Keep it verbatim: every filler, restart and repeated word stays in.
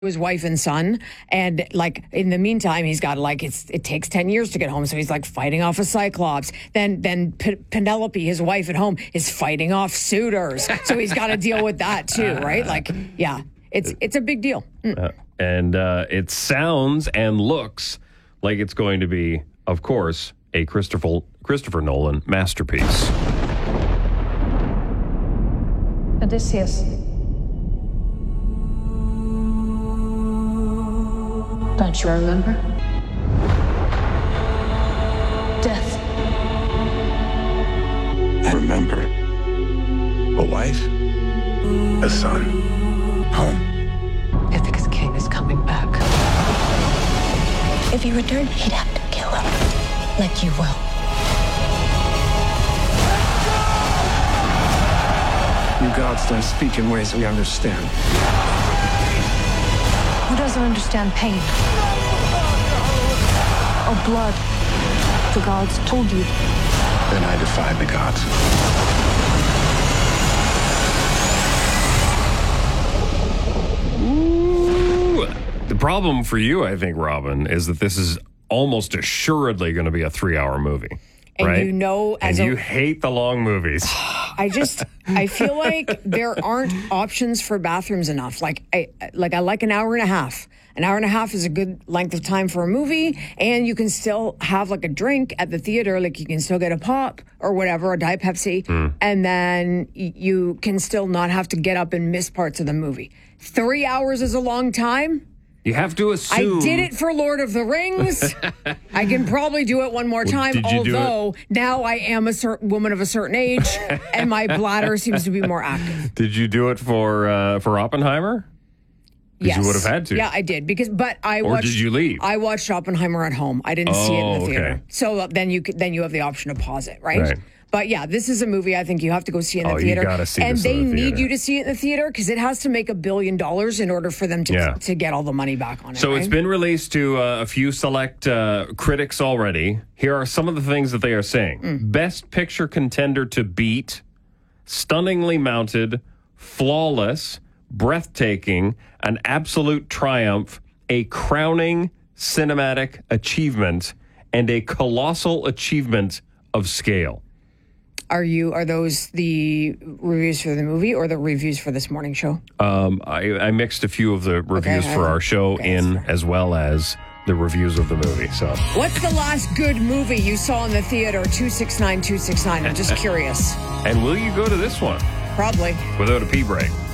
his wife and son, and like in the meantime he's got like it's it takes ten years to get home, so he's like fighting off a cyclops. Then then P- Penelope, his wife at home, is fighting off suitors, so he's got to deal with that too, right? Like, yeah, it's it's a big deal. Mm. Uh, and uh, it sounds and looks like it's going to be, of course, a Christopher Christopher Nolan masterpiece. Odysseus. Don't you remember? Death. I remember. A wife, a son, home. Ithaca's king is coming back. If he returned, he'd have to kill him. Like you will. You gods don't speak in ways we understand. Who doesn't understand pain? Or blood? The gods told you. Then I defied the gods. Ooh. The problem for you, I think, Robin, is that this is almost assuredly going to be a three-hour movie. And right? you know, as and a, you hate the long movies. I just, I feel like there aren't options for bathrooms enough. Like, I, like I like an hour and a half. An hour and a half is a good length of time for a movie, and you can still have like a drink at the theater. Like you can still get a pop or whatever, a Diet Pepsi, mm. and then y- you can still not have to get up and miss parts of the movie. Three hours is a long time. You have to assume. I did it for Lord of the Rings. I can probably do it one more time, well, although now I am a certain woman of a certain age, and my bladder seems to be more active. Did you do it for uh, for Oppenheimer? Yes. You would have had to. Yeah, I did. Because, but I or watched. did you leave? I watched Oppenheimer at home. I didn't oh, see it in the theater. Okay. So then you could, then you have the option to pause it, right? Right. But yeah, this is a movie I think you have to go see in the oh, theater. You gotta see and this they in the need theater. you to see it in the theater because it has to make a billion dollars in order for them to yeah. to get all the money back on it. So right? it's been released to uh, a few select uh, critics already. Here are some of the things that they are saying. Mm. Best picture contender to beat, stunningly mounted, flawless, breathtaking, an absolute triumph, a crowning cinematic achievement, and a colossal achievement of scale. Are you? Are those the reviews for the movie or the reviews for this morning show? Um, I, I mixed a few of the reviews okay, for our show okay, in as well as the reviews of the movie. So, what's the last good movie you saw in the theater? two six nine two six nine. I'm just curious. And will you go to this one? Probably. Without a pee break.